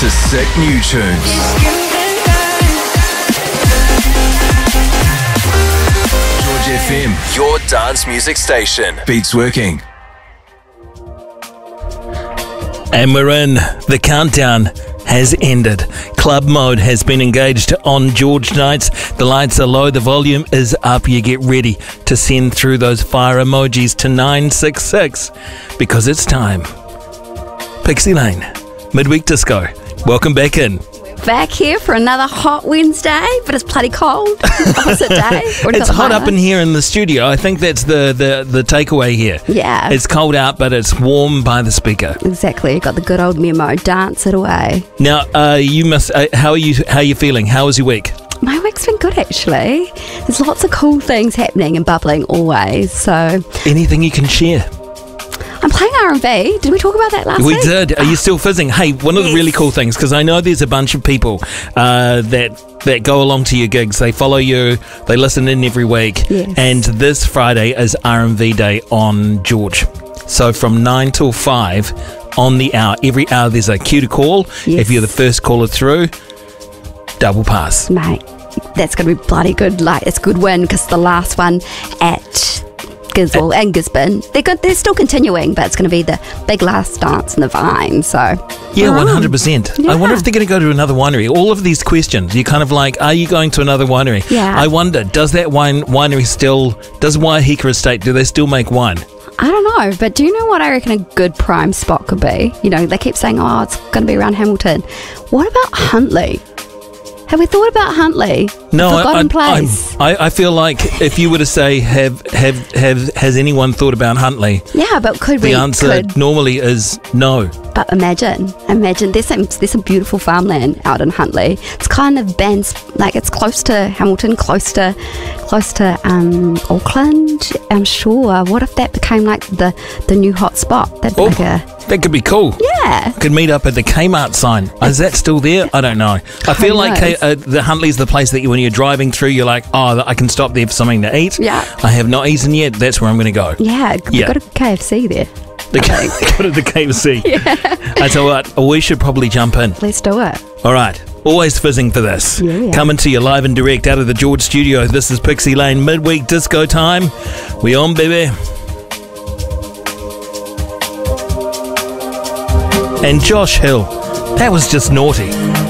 to sick new tunes. George FM, your dance music station. Beats working. And we're in. The countdown has ended. Club mode has been engaged on George nights. The lights are low, the volume is up. You get ready to send through those fire emojis to 966 because it's time. Pixie Lane, Midweek Disco. Welcome back in. Back here for another hot Wednesday, but it's bloody cold. Opposite day. It's hot up in here in the studio. I think that's the takeaway here. Yeah. It's cold out, but it's warm by the speaker. Exactly. Got the good old memo. Dance it away. Now, you must. How are you feeling? How was your week? My week's been good, actually. There's lots of cool things happening and bubbling always. So anything you can share? I'm playing R&B. Did we talk about that last week? We did. Are you still fizzing? Hey, one of the really cool things, because I know there's a bunch of people that go along to your gigs. They follow you. They listen in every week. Yes. And this Friday is R&B Day on George. So from 9 till 5 on the hour, every hour there's a cue to call. Yes. If you're the first caller through, double pass. Mate, that's going to be bloody good. Like, it's a good win because the last one at Gisborne and Gisborne, they're good. They're still continuing, but it's going to be the big last dance in the Vine. So yeah, 100%. Yeah. I wonder if they're going to go to another winery. All of these questions, you're kind of like, are you going to another winery? Yeah. I wonder, does that winery still? Does Waihika Estate? Do they still make wine? I don't know, but do you know what I reckon a good prime spot could be? You know, they keep saying, oh, it's going to be around Hamilton. What about Huntly? Have we thought about Huntly? No, Forgotten place. I feel like if you were to say, has anyone thought about Huntly? Yeah, but the answer normally is no. But imagine, there's some beautiful farmland out in Huntly. It's kind of like it's close to Hamilton, close to Auckland. I'm sure. What if that became like the new hot spot? That'd be that could be cool. Yeah. Could meet up at the Kmart sign. Is that still there? I don't know. I feel like the Huntly's the place that when you're driving through, you're like, oh, I can stop there for something to eat. Yeah. I have not eaten yet. That's where I'm going to go. Yeah. We've got a KFC there. Go to the KFC. Yeah. I tell you what, we should probably jump in. Let's do it. All right. Always fizzing for this. Yeah. Coming to you live and direct out of the George studio. This is Pixie Lane Midweek Disco time. We on, baby. And Josh Hill. That was just naughty.